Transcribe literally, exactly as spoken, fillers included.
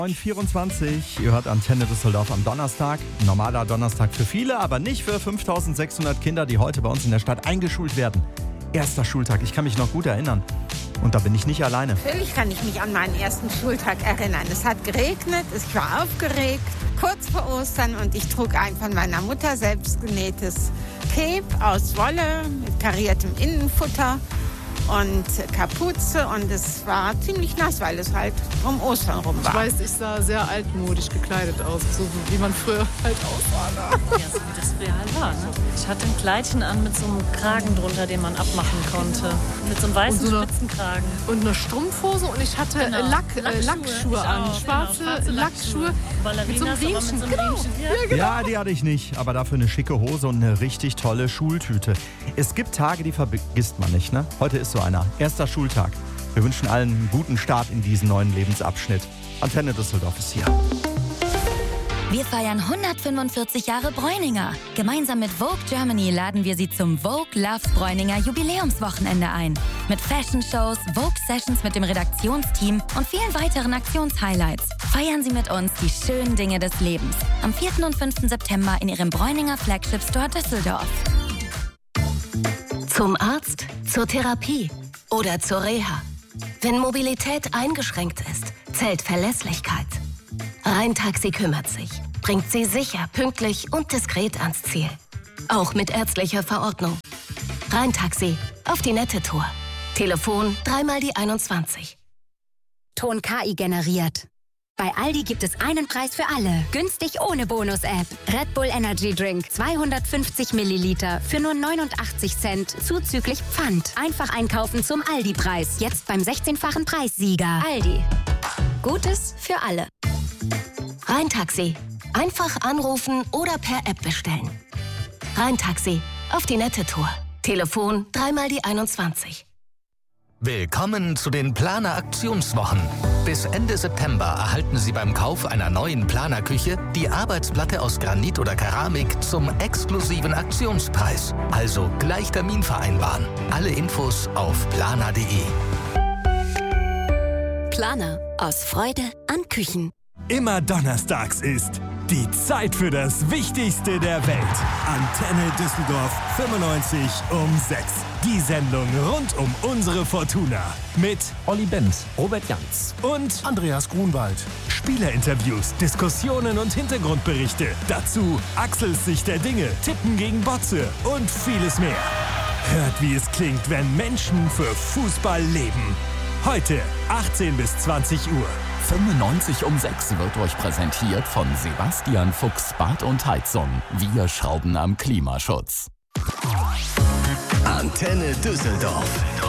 neun Uhr vierundzwanzig, ihr hört Antenne Düsseldorf am Donnerstag. Normaler Donnerstag für viele, aber nicht für fünftausendsechshundert Kinder, die heute bei uns in der Stadt eingeschult werden. Erster Schultag, ich kann mich noch gut erinnern. Und da bin ich nicht alleine. Natürlich kann ich mich an meinen ersten Schultag erinnern. Es hat geregnet, ich war aufgeregt, kurz vor Ostern, und ich trug ein von meiner Mutter selbst genähtes Cape aus Wolle mit kariertem Innenfutter und Kapuze, und es war ziemlich nass, weil es halt um Ostern rum war. Ich weiß, ich sah sehr altmodisch gekleidet aus, so wie man früher halt aussah. Ja, so wie das früher halt war. Ne? Ich hatte ein Kleidchen an mit so einem Kragen drunter, den man abmachen konnte. Mit so einem weißen so eine, Spitzenkragen. Und eine Strumpfhose, und ich hatte genau. Lack, Lackschuhe, Lackschuhe an. auch, Schwarze, genau, schwarze Lackschuhe. Mit so einem Ballerinas, aber Riemchen. mit so einem Genau. Riemchen. Ja. Ja, genau. Ja, die hatte ich nicht, aber dafür eine schicke Hose und eine richtig tolle Schultüte. Es gibt Tage, die vergisst man nicht, ne? Heute ist so einer. Erster Schultag. Wir wünschen allen einen guten Start in diesen neuen Lebensabschnitt. Antenne Düsseldorf ist hier. Wir feiern hundertfünfundvierzig Jahre Bräuninger. Gemeinsam mit Vogue Germany laden wir Sie zum Vogue Loves Bräuninger Jubiläumswochenende ein. Mit Fashion-Shows, Vogue-Sessions mit dem Redaktionsteam und vielen weiteren Aktionshighlights. Feiern Sie mit uns die schönen Dinge des Lebens. Am vierten und fünften September in Ihrem Bräuninger Flagship Store Düsseldorf. Zum Arzt, zur Therapie oder zur Reha. Wenn Mobilität eingeschränkt ist, zählt Verlässlichkeit. Rhein-Taxi kümmert sich, bringt Sie sicher, pünktlich und diskret ans Ziel. Auch mit ärztlicher Verordnung. Rhein-Taxi, auf die nette Tour. Telefon dreimal die einundzwanzig. Ton K I generiert. Bei Aldi gibt es einen Preis für alle. Günstig ohne Bonus-App. Red Bull Energy Drink zweihundertfünfzig Milliliter für nur neunundachtzig Cent zuzüglich Pfand. Einfach einkaufen zum Aldi-Preis. Jetzt beim sechzehnfachen Preissieger. Aldi. Gutes für alle. Rhein-Taxi. Einfach anrufen oder per App bestellen. Rhein-Taxi, auf die nette Tour. Telefon dreimal die einundzwanzig. Willkommen zu den Planer-Aktionswochen. Bis Ende September erhalten Sie beim Kauf einer neuen Planerküche die Arbeitsplatte aus Granit oder Keramik zum exklusiven Aktionspreis. Also gleich Termin vereinbaren. Alle Infos auf planer punkt de. Planer. Aus Freude an Küchen. Immer donnerstags ist die Zeit für das Wichtigste der Welt. Antenne Düsseldorf fünfundneunzig um sechs. Die Sendung rund um unsere Fortuna. Mit Olli Benz, Robert Jans und Andreas Grunwald. Spielerinterviews, Diskussionen und Hintergrundberichte. Dazu Axels Sicht der Dinge, Tippen gegen Botze und vieles mehr. Hört, wie es klingt, wenn Menschen für Fußball leben. Heute achtzehn bis zwanzig Uhr. fünfundneunzig um sechs wird euch präsentiert von Sebastian Fuchs Bad und Heizung. Wir schrauben am Klimaschutz. Antenne Düsseldorf.